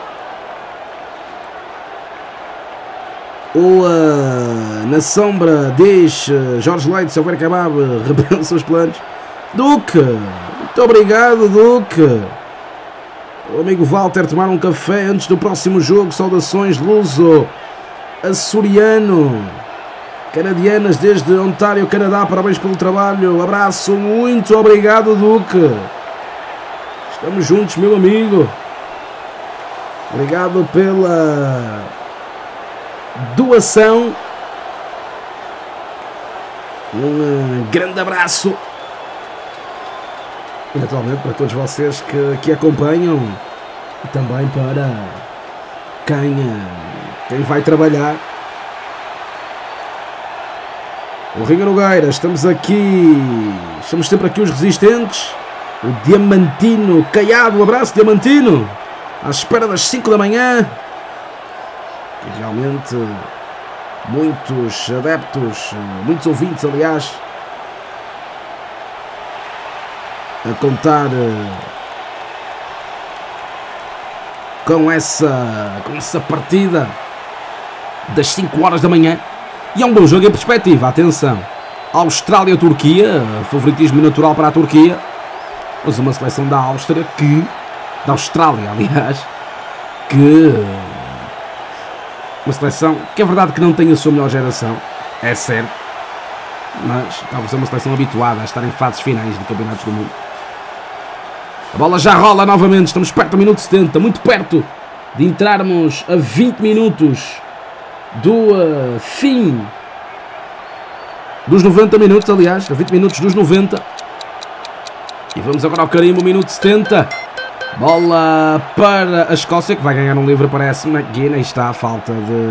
Na sombra diz Jorge Leite, se houver kebab, repensa os planos. Duque, muito obrigado Duque. O amigo Walter tomar um café antes do próximo jogo, saudações luso açoriano. Canadianas desde Ontário, Canadá, parabéns pelo trabalho, abraço, muito obrigado Duque, estamos juntos meu amigo, obrigado pela doação, um grande abraço e naturalmente para todos vocês que acompanham e também para quem vai trabalhar. O Ringa Nogueira, estamos sempre aqui os resistentes. O Diamantino Caiado, um abraço Diamantino, à espera das 5 da manhã. E realmente muitos adeptos, muitos ouvintes aliás, a contar com essa partida das 5 horas da manhã. E é um bom jogo em perspectiva, atenção. Austrália-Turquia, favoritismo natural para a Turquia, mas uma seleção da Áustria da Austrália, aliás, uma seleção que é verdade que não tem a sua melhor geração, é certo, mas acaba por ser uma seleção habituada a estar em fases finais de campeonatos do mundo. A bola já rola novamente, estamos perto do minuto 70, muito perto de entrarmos a 20 minutos do fim dos 90 minutos, aliás, a 20 minutos dos 90. E vamos agora ao carimbo, minuto 70. Bola para a Escócia, que vai ganhar um livre, parece. McGinn, aí está a falta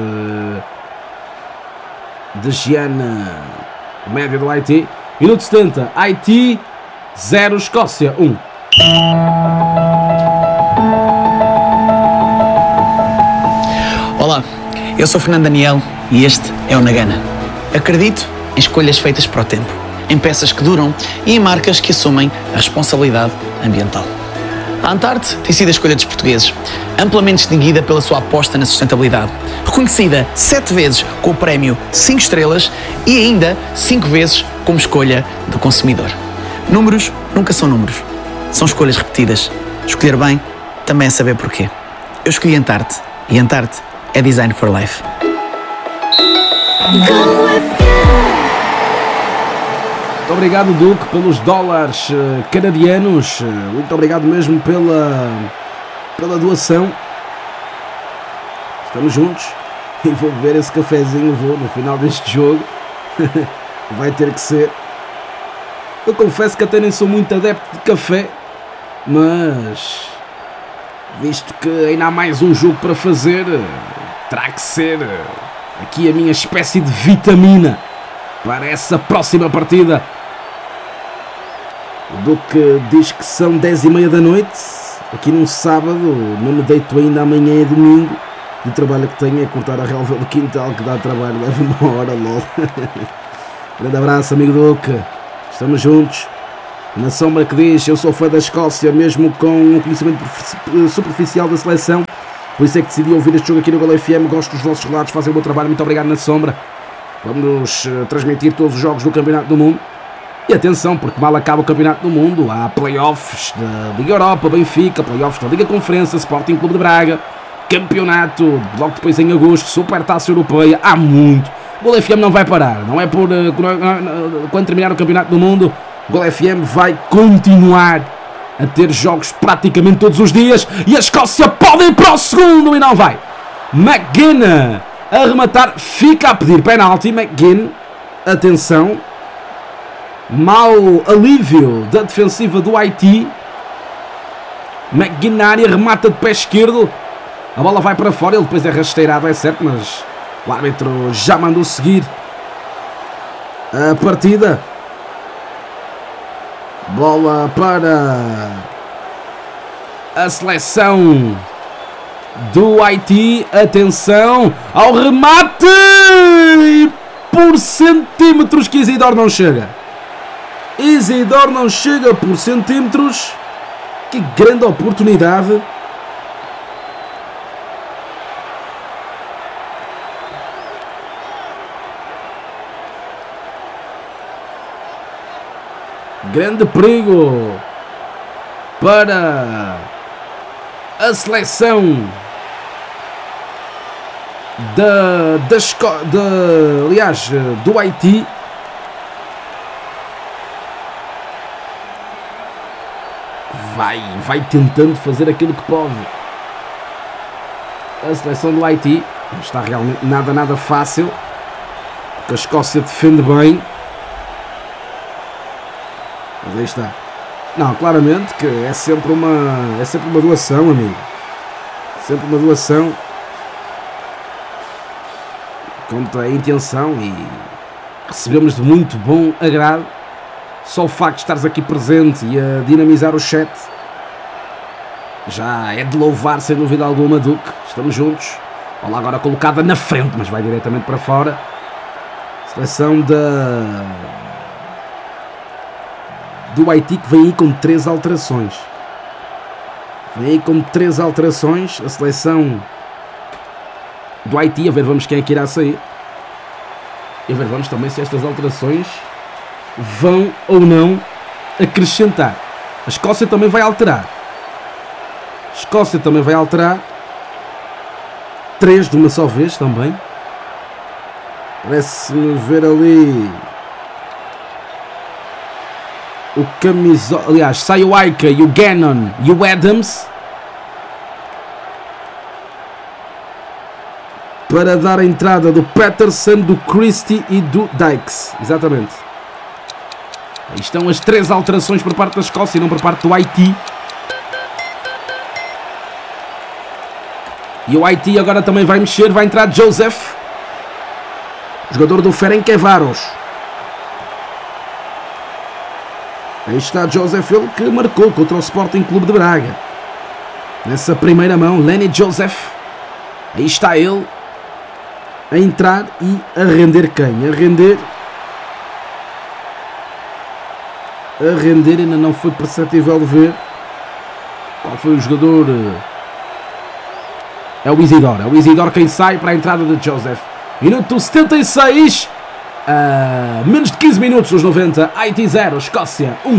de Gianna, o médio do Haiti. Minuto 70, Haiti 0, Escócia 1. Olá, eu sou Fernando Daniel e este é o Nagana. Acredito em escolhas feitas para o tempo, em peças que duram e em marcas que assumem a responsabilidade ambiental. A Antarte tem sido a escolha dos portugueses, amplamente distinguida pela sua aposta na sustentabilidade, reconhecida 7 vezes com o prémio 5 estrelas e ainda 5 vezes como escolha do consumidor. Números nunca são números, são escolhas repetidas. Escolher bem também é saber porquê. Eu escolhi Antarte e Antarte é Design for Life. Muito obrigado, Duque, pelos dólares canadianos. Muito obrigado mesmo pela doação. Estamos juntos e vou beber esse cafezinho, no final deste jogo. Vai ter que ser. Eu confesso que até nem sou muito adepto de café, mas visto que ainda há mais um jogo para fazer, terá que ser aqui a minha espécie de vitamina para essa próxima partida. O Duque diz que são 10h30 da noite, aqui num sábado, não me deito ainda, amanhã é domingo, do trabalho que tenho é cortar a relva do quintal, que dá trabalho, leva uma hora, lol. Grande abraço, amigo Duque, estamos juntos. Na sombra que diz, eu sou fã da Escócia, mesmo com um conhecimento superficial da seleção, por isso é que decidi ouvir este jogo aqui no Gol FM, gosto dos vossos relatos, fazem o meu trabalho, muito obrigado na sombra. Vamos transmitir todos os jogos do Campeonato do Mundo. E atenção, porque mal acaba o Campeonato do Mundo, há playoffs da Liga Europa, Benfica, playoffs da Liga Conferência, Sporting Clube de Braga, campeonato, logo depois em agosto, Supertaça Europeia, há muito. O Gol FM não vai parar, não é por quando terminar o Campeonato do Mundo, o Gol FM vai continuar a ter jogos praticamente todos os dias e a Escócia pode ir para o segundo e não vai. McGinn a rematar, fica a pedir penalti, McGinn, atenção, mau alívio da defensiva do Haiti. McGinn na área, remata de pé esquerdo, a bola vai para fora, ele depois é rasteirado, é certo, mas o árbitro já mandou seguir a partida. Bola para a seleção do Haiti. Atenção ao remate. E por centímetros que Isidore não chega. Isidore não chega por centímetros. Que grande oportunidade. Grande perigo para a seleção do Haiti. Vai tentando fazer aquilo que pode. A seleção do Haiti não está realmente nada fácil, porque a Escócia defende bem. Mas aí está. Não, claramente que é sempre uma doação, amigo. Sempre uma doação. Conta a intenção e recebemos de muito bom agrado. Só o facto de estares aqui presente e a dinamizar o chat já é de louvar, sem dúvida alguma, Duque. Estamos juntos. Bola agora colocada na frente, mas vai diretamente para fora. Seleção do Haiti, que vem aí com 3 alterações. Vem aí com 3 alterações. A seleção do Haiti, a ver, vamos quem é que irá sair. E a ver, vamos também se estas alterações vão ou não acrescentar. A Escócia também vai alterar. A Escócia também vai alterar. 3 de uma só vez também. Parece-me ver ali o camisola. Aliás, sai o Aika e o Gannon e o Adams para dar a entrada do Patterson, do Christie e do Dykes. Exatamente. Aí estão as 3 alterações por parte da Escócia e não por parte do Haiti. E o Haiti agora também vai mexer. Vai entrar Joseph, jogador do Ferencváros. Aí está Joseph, ele que marcou contra o Sporting Clube de Braga. Nessa primeira mão, Lenny Joseph. Aí está ele a entrar e a render quem? A render, ainda não foi perceptível ver qual foi o jogador. É o Isidore quem sai para a entrada de Joseph. Minuto 76, menos de 15 minutos nos 90. Haiti 0, Escócia 1.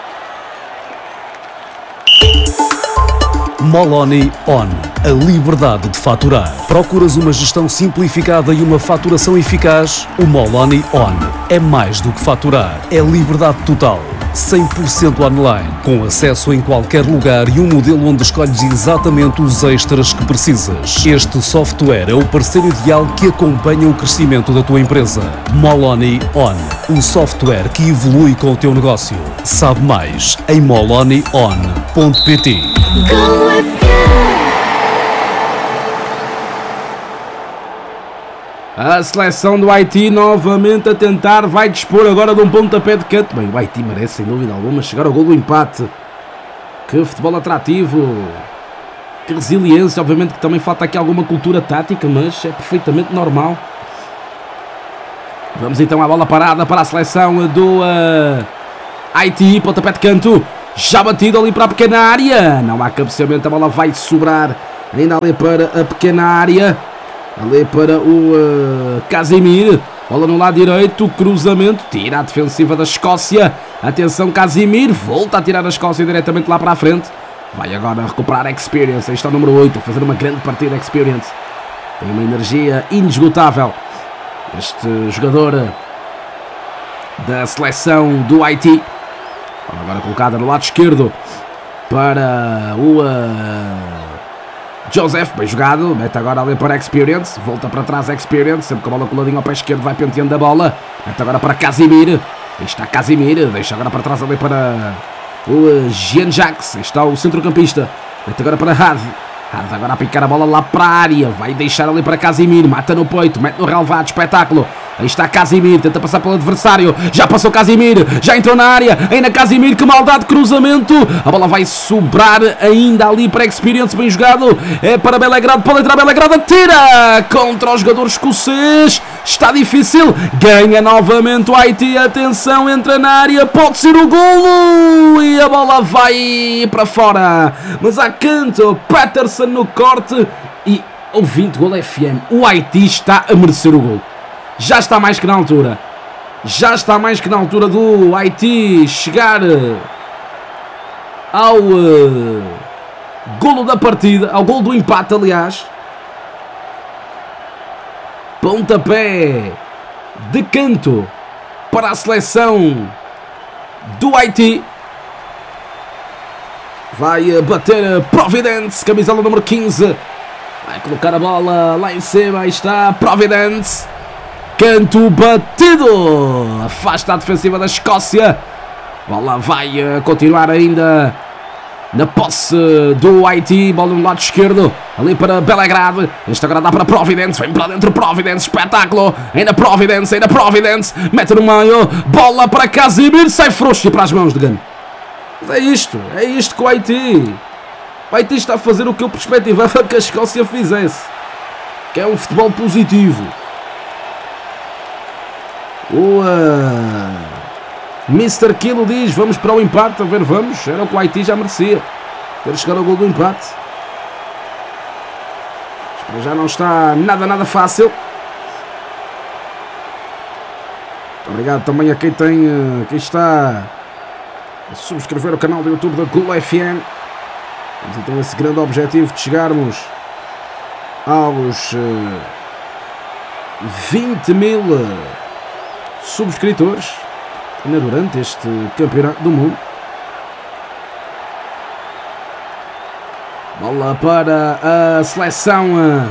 Moloni On, a liberdade de faturar. Procuras uma gestão simplificada e uma faturação eficaz? O Moloni On é mais do que faturar, é liberdade total. 100% online, com acesso em qualquer lugar e um modelo onde escolhes exatamente os extras que precisas. Este software é o parceiro ideal que acompanha o crescimento da tua empresa. Moloni On, o software que evolui com o teu negócio. Sabe mais em molonion.pt. A seleção do Haiti novamente a tentar, vai dispor agora de um pontapé de canto. Bem, o Haiti merece sem dúvida alguma chegar ao gol do empate. Que futebol atrativo. Que resiliência, obviamente que também falta aqui alguma cultura tática, mas é perfeitamente normal. Vamos então à bola parada para a seleção do Haiti, pontapé de canto, já batido ali para a pequena área, não há cabeceamento, a bola vai sobrar ainda ali para a pequena área, ali para o Casimir, bola no lado direito, cruzamento, tira a defensiva da Escócia, atenção Casimir, volta a tirar a Escócia diretamente lá para a frente, vai agora recuperar a Experience, aí está o número 8, a fazer uma grande partida Experience, tem uma energia inesgotável, este jogador da seleção do Haiti, agora colocada no lado esquerdo para o Joseph, bem jogado, mete agora ali para a Experience, volta para trás a Experience, sempre com a bola coladinha ao pé esquerdo, vai penteando a bola, mete agora para Casimir, aí está Casimir, deixa agora para trás ali para o Jean-Jacques, está o centrocampista, mete agora para Had agora a picar a bola lá para a área, vai deixar ali para Casimir, mata no peito, mete no relvado, espetáculo, aí está Casimir, tenta passar pelo adversário, já passou Casimir, já entrou na área, ainda Casimir, que maldade, cruzamento, a bola vai sobrar ainda ali para Experience, bem jogado, é para Belgrado, pode entrar Belgrado, tira contra o jogador escocês, está difícil, ganha novamente o Haiti, atenção, entra na área, pode ser o golo, e a bola vai para fora, mas há canto, Patterson no corte, e ouvinte Gol FM, o Haiti está a merecer o golo. Já está mais que na altura. Já está mais que na altura do Haiti chegar ao golo da partida, ao golo do empate, aliás. Pontapé de canto para a seleção do Haiti. Vai bater Providence, camisola número 15. Vai colocar a bola lá em cima, aí está Providence. Canto batido, afasta a defensiva da Escócia, bola vai continuar ainda na posse do Haiti, bola no lado esquerdo, ali para Belgrado, este agora dá para Providence, vem para dentro Providence, espetáculo, ainda Providence, mete no meio, bola para Casimir, sai frouxo e para as mãos de Gano. É isto que o Haiti está a fazer o que eu perspectivava que a Escócia fizesse, que é um futebol positivo. O Mr. Kilo diz, vamos para o empate, a ver, vamos, era o que o Haiti já merecia, ter chegar ao gol do empate. Mas já não está nada fácil. Obrigado também a quem está a subscrever o canal do YouTube da Gol FM. Temos então esse grande objetivo de chegarmos aos 20 mil subscritores ainda durante este campeonato do mundo. Bola para a seleção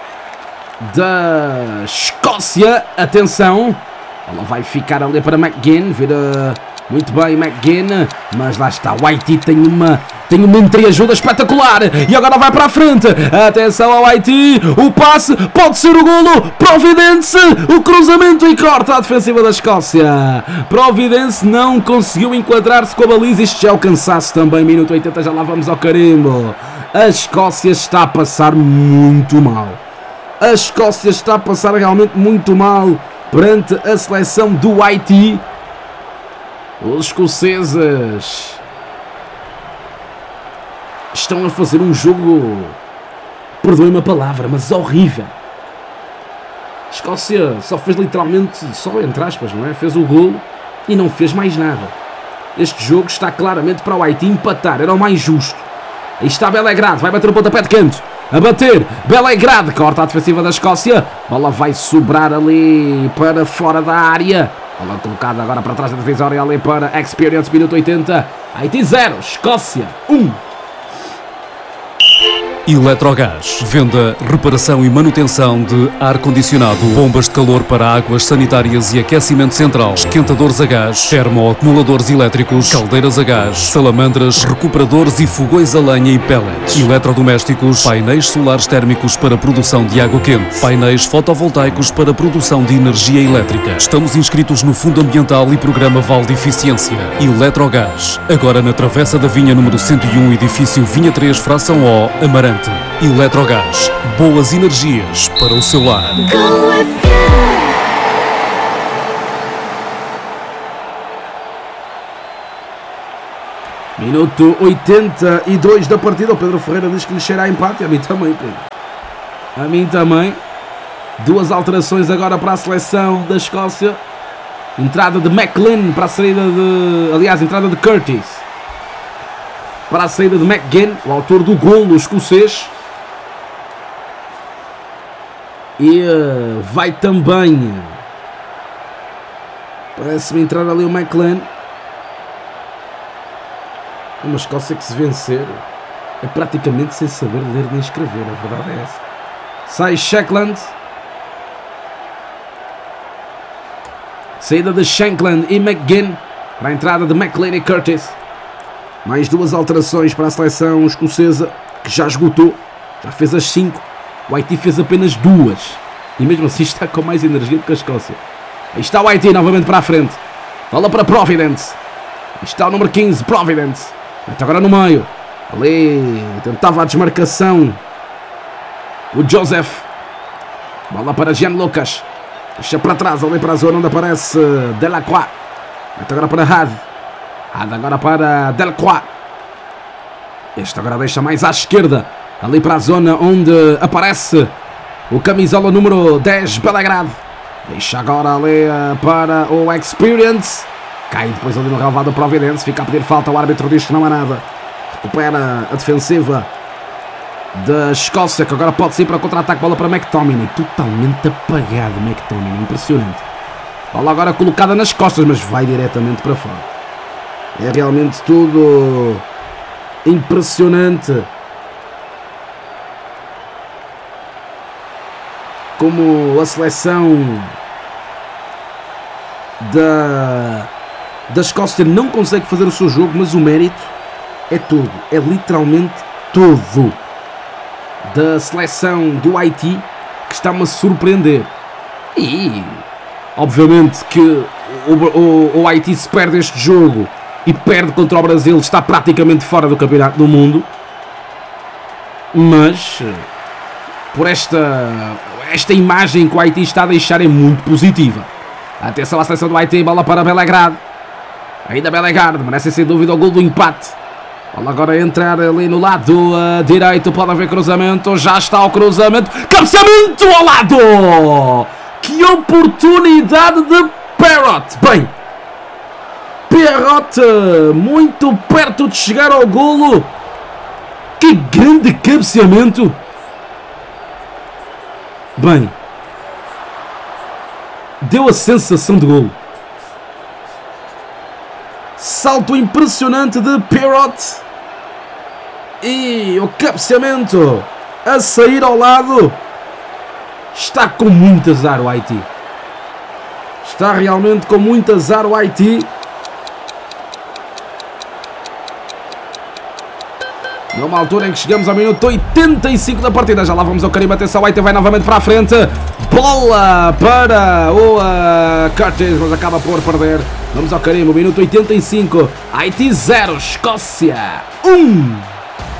da Escócia, atenção, ela vai ficar ali para McGinn, vira muito bem McGinn, mas lá está, o Haiti tem uma entreajuda espetacular, e agora vai para a frente, atenção ao Haiti, o passe, pode ser o golo, Providence, o cruzamento e corta a defensiva da Escócia, Providence não conseguiu enquadrar-se com a baliza, isto já é o cansaço também, minuto 80, já lá vamos ao carimbo, a Escócia está a passar muito mal, a Escócia está a passar realmente muito mal perante a seleção do Haiti. Os escoceses estão a fazer um jogo, perdoem-me a palavra, mas horrível. A Escócia só fez literalmente, só entre aspas, não é? Fez o golo e não fez mais nada. Este jogo está claramente para o Haiti empatar, era o mais justo. Aí está Belgrado, vai bater o pontapé de canto. A bater, Belgrado, corta a defensiva da Escócia. Bola vai sobrar ali para fora da área. Bola colocada agora para trás da divisória ali para Experience, minuto 80. Haiti 0, Escócia 1. Eletrogás. Venda, reparação e manutenção de ar-condicionado, bombas de calor para águas sanitárias e aquecimento central, esquentadores a gás, termoacumuladores elétricos, caldeiras a gás, salamandras, recuperadores e fogões a lenha e pellets, eletrodomésticos, painéis solares térmicos para produção de água quente, painéis fotovoltaicos para produção de energia elétrica. Estamos inscritos no Fundo Ambiental e Programa Vale de Eficiência. Eletrogás. Agora na Travessa da Vinha número 101, edifício Vinha 3, Fração O, Amarante. Amarante. Eletrogás. Boas energias para o seu lar. Minuto 82 da partida. O Pedro Ferreira diz que lhe cheira a empate. A mim também, Pedro. A mim também. 2 alterações agora para a seleção da Escócia. Entrada de McLean para a saída de... Aliás, entrada de Curtis para a saída de McGinn, o autor do golo escocês. E vai também... Parece-me entrar ali o McLean. Uma Escócia que se vencer é praticamente sem saber ler nem escrever, a verdade é essa. Sai Shankland. Saída de Shankland e McGinn para a entrada de McLean e Curtis. Mais 2 alterações para a seleção escocesa, que já esgotou, já fez as 5. O Haiti fez apenas 2 e mesmo assim está com mais energia do que a Escócia. Aí está o Haiti novamente para a frente. Bola para Providence. Aí está o número 15, Providence. Está agora no meio. Ali tentava a desmarcação o Joseph. Bola para Jean Lucas. Deixa para trás, ali para a zona onde aparece Delacroix. Está agora para Had. Had agora para Delacroix. Este agora deixa mais à esquerda. Ali para a zona onde aparece o camisola número 10, Belgrade. Deixa agora ali para o Experience. Cai depois ali no relvado do Providence. Fica a pedir falta, o árbitro diz que não há nada. Recupera a defensiva da Escócia, que agora pode sair para o contra-ataque. Bola para McTominay, totalmente apagado McTominay, impressionante. Bola agora colocada nas costas, mas vai diretamente para fora. É realmente tudo impressionante. Como a seleção da Escócia não consegue fazer o seu jogo, mas o mérito é todo, é literalmente todo da seleção do Haiti, que está-me a surpreender. E obviamente que o Haiti, se perde este jogo e perde contra o Brasil, está praticamente fora do campeonato do mundo. Mas por esta imagem que o Haiti está a deixar é muito positiva. Atenção à seleção do Haiti, bola para Belgrade. Ainda Belgrade, merece sem dúvida o gol do empate. Bola agora a entrar ali no lado direito, pode haver cruzamento, já está o cruzamento, cabeceamento ao lado! Que oportunidade de Perrott! Bem, Perrott muito perto de chegar ao golo. Que grande cabeceamento! Bem, deu a sensação de golo. Salto impressionante de Perrott. E o cabeceamento a sair ao lado. Está com muito azar o Haiti. Está realmente com muito azar o Haiti. Numa altura em que chegamos ao minuto 85 da partida. Já lá vamos ao carimbo. Atenção, o Haiti vai novamente para a frente. Bola para o Curtis, mas acaba por perder. Vamos ao carimbo, minuto 85. Haiti 0, Escócia 1.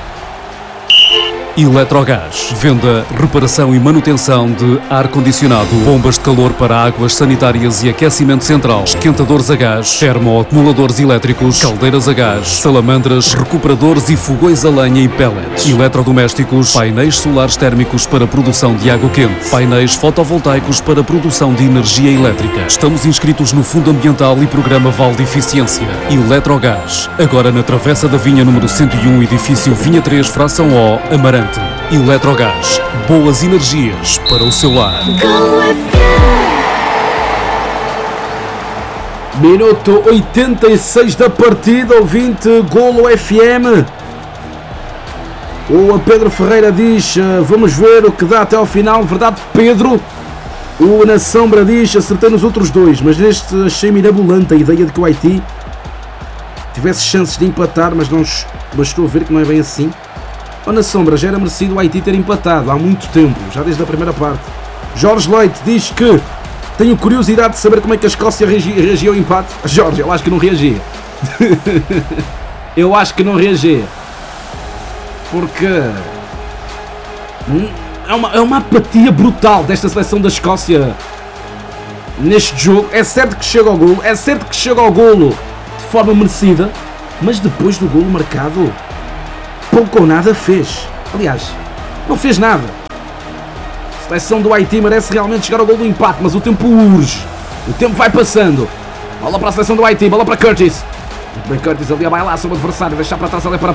Eletrogás. Venda, reparação e manutenção de ar-condicionado, bombas de calor para águas sanitárias e aquecimento central, esquentadores a gás, termoacumuladores elétricos, caldeiras a gás, salamandras, recuperadores e fogões a lenha e pellets, eletrodomésticos, painéis solares térmicos para produção de água quente, painéis fotovoltaicos para produção de energia elétrica. Estamos inscritos no Fundo Ambiental e Programa Vale de Eficiência. Eletrogás. Agora na Travessa da Vinha número 101, edifício Vinha 3, fração O, Amarante. Eletrogás. Boas energias para o seu lar. Minuto 86 da partida, ouvinte Golo FM. O Pedro Ferreira diz, vamos ver o que dá até ao final. Verdade, Pedro? O Na Sombra diz, acertei nos outros dois, mas neste achei mirabolante a ideia de que o Haiti tivesse chances de empatar, mas estou a ver que não é bem assim. Ou Na Sombra, já era merecido o Haiti ter empatado há muito tempo, já desde a primeira parte. Jorge Leite diz que tenho curiosidade de saber como é que a Escócia reagia ao empate. Jorge, eu acho que não reagia. Eu acho que não reagia. Porque É uma apatia brutal desta seleção da Escócia neste jogo. É certo que chega ao golo, de forma merecida, mas depois do golo marcado, pouco ou nada fez. Aliás, não fez nada. A seleção do Haiti merece realmente chegar ao golo do empate, mas o tempo urge. O tempo vai passando. Bola para a seleção do Haiti, bola para Curtis. Curtis ali a bailar sobre o adversário, deixar para trás ali para